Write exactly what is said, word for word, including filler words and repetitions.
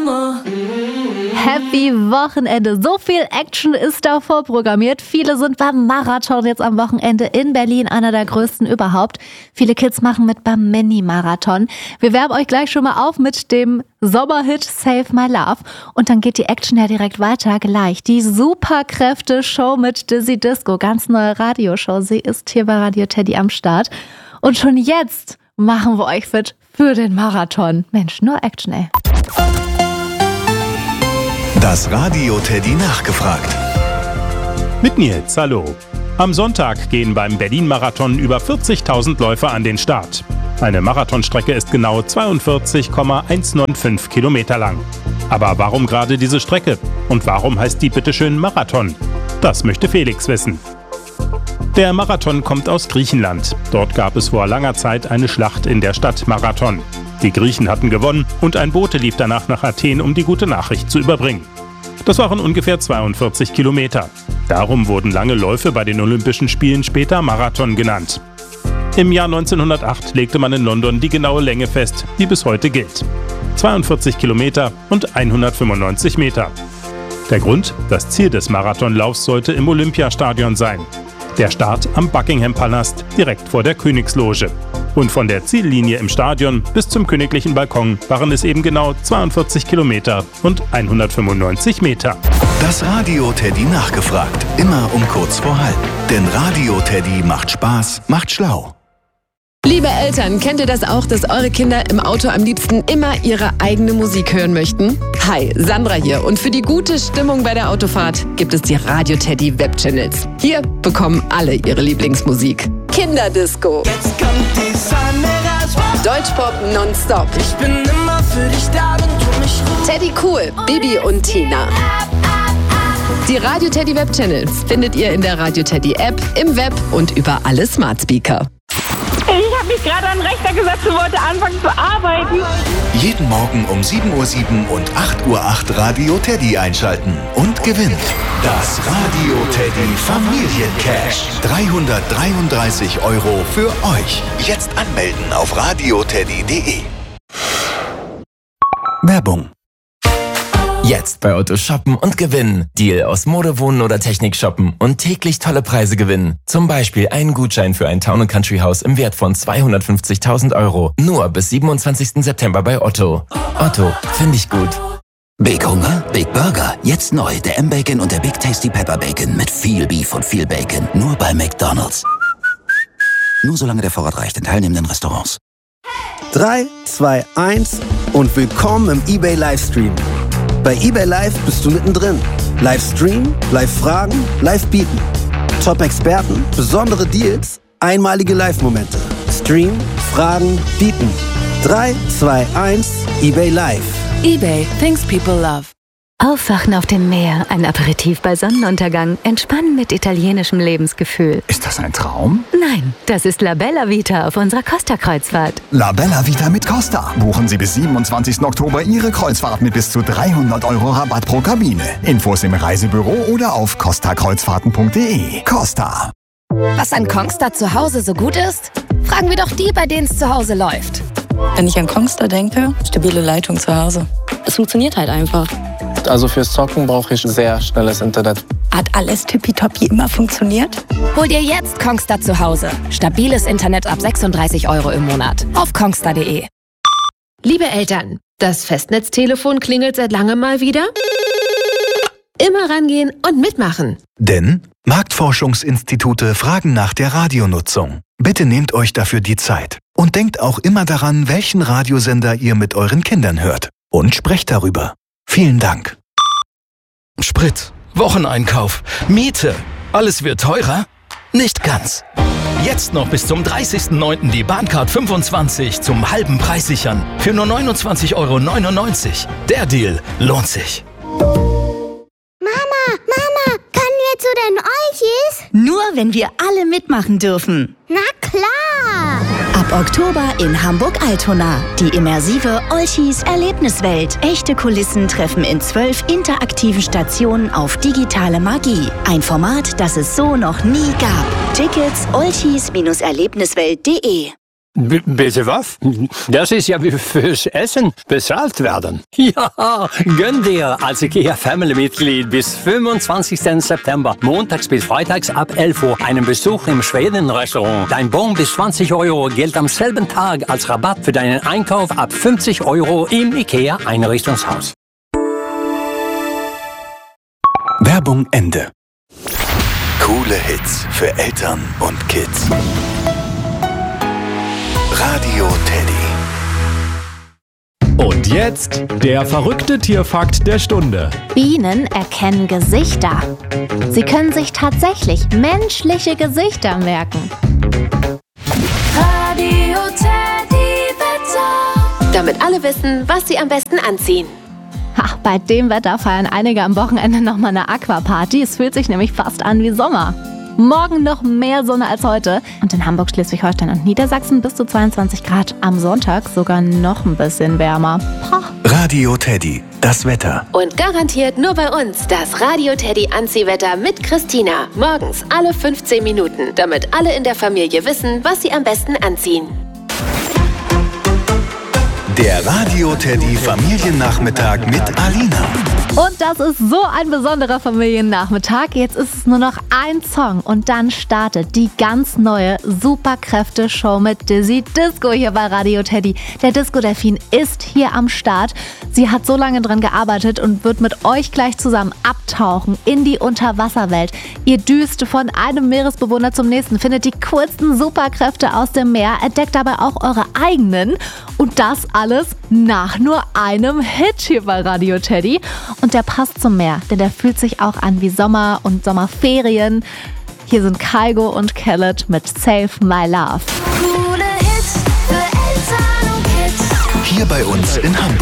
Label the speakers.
Speaker 1: Happy Wochenende. So viel Action ist da vorprogrammiert. Viele sind beim Marathon jetzt am Wochenende in Berlin, einer der größten überhaupt. Viele Kids machen mit beim Mini-Marathon. Wir wärmen euch gleich schon mal auf mit dem Sommerhit Save My Love. Und dann geht die Action ja direkt weiter gleich. Die Superkräfte-Show mit Dizzy Disco. Ganz neue Radioshow. Sie ist hier bei Radio Teddy am Start. Und schon jetzt machen wir euch fit für den Marathon. Mensch, nur Action, ey.
Speaker 2: Das Radio Teddy nachgefragt.
Speaker 3: Mit Nils, hallo. Am Sonntag gehen beim Berlin-Marathon über vierzigtausend Läufer an den Start. Eine Marathonstrecke ist genau zweiundvierzig Komma hundertfünfundneunzig Kilometer lang. Aber warum gerade diese Strecke? Und warum heißt die bitteschön Marathon? Das möchte Felix wissen. Der Marathon kommt aus Griechenland. Dort gab es vor langer Zeit eine Schlacht in der Stadt Marathon. Die Griechen hatten gewonnen und ein Bote lief danach nach Athen, um die gute Nachricht zu überbringen. Das waren ungefähr zweiundvierzig Kilometer. Darum wurden lange Läufe bei den Olympischen Spielen später Marathon genannt. Im Jahr neunzehnhundertacht legte man in London die genaue Länge fest, die bis heute gilt. zweiundvierzig Kilometer und hundertfünfundneunzig Meter. Der Grund? Das Ziel des Marathonlaufs sollte im Olympiastadion sein. Der Start am Buckingham-Palast, direkt vor der Königsloge. Und von der Ziellinie im Stadion bis zum königlichen Balkon waren es eben genau zweiundvierzig Kilometer und hundertfünfundneunzig Meter.
Speaker 2: Das Radio Teddy nachgefragt. Immer um kurz vor halb. Denn Radio Teddy macht Spaß, macht schlau.
Speaker 4: Liebe Eltern, kennt ihr das auch, dass eure Kinder im Auto am liebsten immer ihre eigene Musik hören möchten? Hi, Sandra hier. Und für die gute Stimmung bei der Autofahrt gibt es die Radio Teddy Webchannels. Hier bekommen alle ihre Lieblingsmusik. Kinderdisco.
Speaker 5: Jetzt kommt die Sonne raus.
Speaker 4: Deutschpop nonstop.
Speaker 5: Ich bin immer für dich da, wenn du mich rufst.
Speaker 4: Teddy Cool, Bibi und Tina. Die Radio Teddy Webchannels findet ihr in der Radio Teddy App, im Web und über alle Smart Speaker.
Speaker 6: Ich habe mich gerade an den Rechner gesetzt und wollte anfangen zu arbeiten.
Speaker 2: Jeden Morgen um sieben Uhr sieben und acht Uhr acht Radio Teddy einschalten und gewinnt das Radio Teddy Familiencash. dreihundertdreiunddreißig Euro für euch. Jetzt anmelden auf radioteddy punkt de. Werbung.
Speaker 7: Jetzt bei Otto shoppen und gewinnen. Deal aus Mode, Wohnen oder Technik shoppen und täglich tolle Preise gewinnen. Zum Beispiel einen Gutschein für ein Town and Country Haus im Wert von zweihundertfünfzigtausend Euro. Nur bis siebenundzwanzigsten September bei Otto. Otto, finde ich gut.
Speaker 8: Big Hunger? Big Burger. Jetzt neu. Der M-Bacon und der Big Tasty Pepper Bacon mit viel Beef und viel Bacon. Nur bei McDonald's. Nur solange der Vorrat reicht in teilnehmenden Restaurants.
Speaker 9: drei, zwei, eins und willkommen im eBay Livestream. Bei eBay Live bist du mittendrin. Livestream, Live-Fragen, Live-Bieten. Top-Experten, besondere Deals, einmalige Live-Momente. Stream, Fragen, Bieten. drei, zwei, eins, eBay Live.
Speaker 4: eBay, things people love.
Speaker 10: Aufwachen auf dem Meer, ein Aperitif bei Sonnenuntergang, entspannen mit italienischem Lebensgefühl.
Speaker 11: Ist das ein Traum?
Speaker 10: Nein, das ist La Bella Vita auf unserer Costa-Kreuzfahrt.
Speaker 11: La Bella Vita mit Costa. Buchen Sie bis siebenundzwanzigsten Oktober Ihre Kreuzfahrt mit bis zu dreihundert Euro Rabatt pro Kabine. Infos im Reisebüro oder auf costa kreuzfahrten punkt de. Costa.
Speaker 12: Was an Kongstar zu Hause so gut ist? Fragen wir doch die, bei denen es zu Hause läuft.
Speaker 13: Wenn ich an Kongstar denke, stabile Leitung zu Hause. Es funktioniert halt einfach.
Speaker 14: Also fürs Zocken brauche ich sehr schnelles Internet.
Speaker 13: Hat alles tippitoppi immer funktioniert?
Speaker 12: Hol dir jetzt Kongstar zu Hause. Stabiles Internet ab sechsunddreißig Euro im Monat. Auf kongstar punkt de.
Speaker 4: Liebe Eltern, das Festnetztelefon klingelt seit langem mal wieder. Immer rangehen und mitmachen.
Speaker 2: Denn Marktforschungsinstitute fragen nach der Radionutzung. Bitte nehmt euch dafür die Zeit. Und denkt auch immer daran, welchen Radiosender ihr mit euren Kindern hört. Und sprecht darüber. Vielen Dank.
Speaker 15: Sprit, Wocheneinkauf, Miete. Alles wird teurer? Nicht ganz. Jetzt noch bis zum dreißigsten neunten die Bahncard fünfundzwanzig zum halben Preis sichern. Für nur neunundzwanzig Euro neunundneunzig. Der Deal lohnt sich.
Speaker 16: Mama, Mama, können wir zu den Olchis?
Speaker 17: Nur wenn wir alle mitmachen dürfen.
Speaker 16: Na klar!
Speaker 17: Ab Oktober in Hamburg-Altona. Die immersive Olchis Erlebniswelt. Echte Kulissen treffen in zwölf interaktiven Stationen auf digitale Magie. Ein Format, das es so noch nie gab. Tickets olchis Erlebniswelt punkt de.
Speaker 18: B- bitte was? Das ist ja wie fürs Essen bezahlt werden. Ja, gönn dir als IKEA Family-Mitglied bis fünfundzwanzigsten September, montags bis freitags ab elf Uhr, einen Besuch im Schweden-Restaurant. Dein Bon bis zwanzig Euro gilt am selben Tag als Rabatt für deinen Einkauf ab fünfzig Euro im IKEA Einrichtungshaus.
Speaker 2: Werbung Ende. Coole Hits für Eltern und Kids. Radio Teddy.
Speaker 19: Und jetzt der verrückte Tierfakt der Stunde.
Speaker 1: Bienen erkennen Gesichter. Sie können sich tatsächlich menschliche Gesichter merken.
Speaker 12: Radio Teddy Wetter. Damit alle wissen, was sie am besten anziehen.
Speaker 1: Ha, bei dem Wetter feiern einige am Wochenende nochmal eine Aquaparty. Es fühlt sich nämlich fast an wie Sommer. Morgen noch mehr Sonne als heute. Und in Hamburg, Schleswig-Holstein und Niedersachsen bis zu zweiundzwanzig Grad. Am Sonntag sogar noch ein bisschen wärmer. Pah.
Speaker 2: Radio Teddy, das Wetter.
Speaker 12: Und garantiert nur bei uns das Radio Teddy Anziehwetter mit Christina. Morgens alle fünfzehn Minuten, damit alle in der Familie wissen, was sie am besten anziehen.
Speaker 2: Der Radio Teddy Familiennachmittag mit Alina.
Speaker 1: Und das ist so ein besonderer Familiennachmittag. Jetzt ist es nur noch ein Song und dann startet die ganz neue Superkräfte-Show mit Dizzy Disco hier bei Radio Teddy. Der Disco-Delfin ist hier am Start. Sie hat so lange dran gearbeitet und wird mit euch gleich zusammen abtauchen in die Unterwasserwelt. Ihr düst von einem Meeresbewohner zum nächsten, findet die coolsten Superkräfte aus dem Meer, entdeckt dabei auch eure eigenen. Und das alles nach nur einem Hit hier bei Radio Teddy. Und der passt zum Meer, denn der fühlt sich auch an wie Sommer und Sommerferien. Hier sind Kygo und Khaled mit Save My Love.
Speaker 2: Hier bei uns in Hamburg.